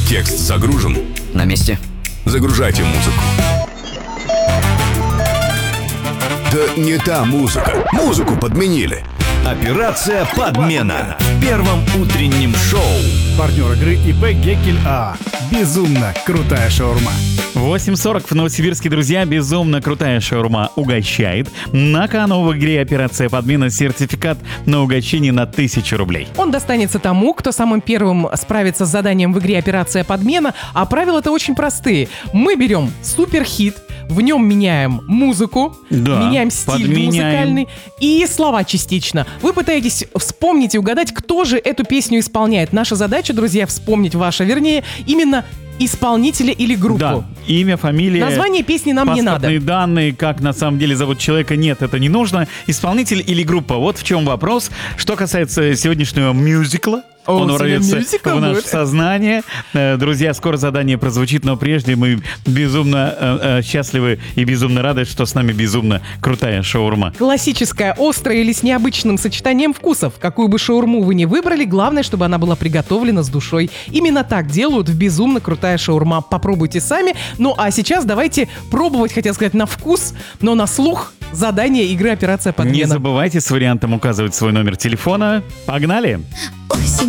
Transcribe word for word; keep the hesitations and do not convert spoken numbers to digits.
Текст загружен. На месте. Загружайте музыку. Да не та музыка. Музыку подменили. Операция «Подмена» в первом утреннем шоу. Партнер игры ИП Геккель АА. Безумно крутая шаурма. восемь сорок в Новосибирске, друзья. Безумно крутая шаурма угощает. На кону в игре «Операция Подмена» сертификат на угощение на тысячу рублей. Он достанется тому, кто самым первым справится с заданием в игре «Операция Подмена», а правила-то очень простые. Мы берем суперхит, в нем меняем музыку, Да, меняем стиль подменяем. музыкальный и слова частично. Вы пытаетесь вспомнить и угадать, кто же эту песню исполняет. Наша задача, друзья, вспомнить ваша, вернее, именно исполнителя или группу. Да, имя, фамилия. Название песни нам не надо. Паспортные данные, как на самом деле зовут человека, нет, это не нужно. Исполнитель или группа, вот в чем вопрос. Что касается сегодняшнего мюзикла, О, он сегодня ворвется мюзикл в наше будет. сознание. Э, Друзья, скоро задание прозвучит, но прежде мы безумно э, э, счастливы и безумно рады, что с нами безумно крутая шаурма. Классическая, острая или с необычным сочетанием вкусов. Какую бы шаурму вы ни выбрали, главное, чтобы она была приготовлена с душой. Именно так делают в «Безумно крутая шаурма». Попробуйте сами. Ну а сейчас давайте пробовать, хотел сказать, на вкус, но на слух задание игры «Операция Подмена». Не забывайте с вариантом указывать свой номер телефона. Погнали! Осень,